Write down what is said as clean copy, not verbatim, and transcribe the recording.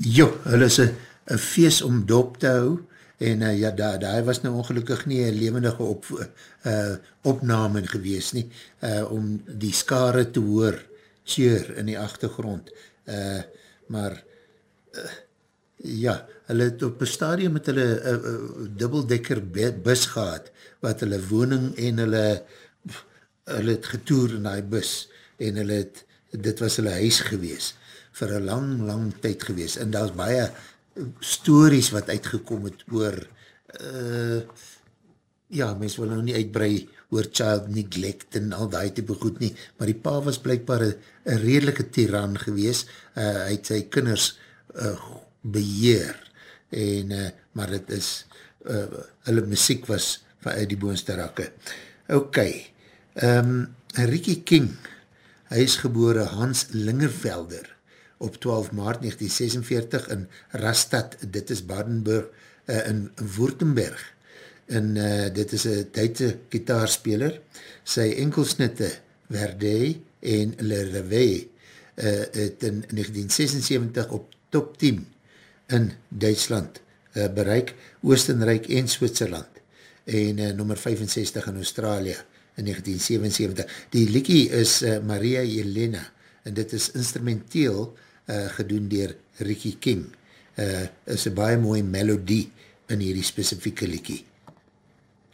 Jo, hulle is een feest om dop te hou, en ja, daar was nou ongelukkig nie een levendige opname gewees nie, om die skare te hoor, cheer in die achtergrond, maar ja, hulle het op een stadium met hulle dubbeldekker bus gehad, wat hulle woning en hulle het getoer in die bus, en dit was hulle huis gewees, vir een lang tyd gewees, en daar is baie stories wat uitgekom het oor, ja, mens wil nou nie uitbrei oor child neglect en al die type goed nie, maar die pa was blijkbaar een redelike tiran gewees, hy het sy kinders beheer, en, maar het is, hulle muziek was vanuit die boonste rakke. Ok, Ricky King, hy is gebore Hans Lingervelder, op 12 maart 1946 in Rastatt, dit is Badenburg, in Württemberg, en dit is een Duitse gitaarspeler, sy enkelsnitte Verdi en Le Réveil het in 1976 op top 10 in Duitsland bereik, Oostenrijk en Switserland, en nummer 65 in Australië in 1977. Die liekie is Maria Elena, en dit is instrumenteel gedoen dier Ricky King. Is een baie mooie melodie in hierdie spesifieke liekie.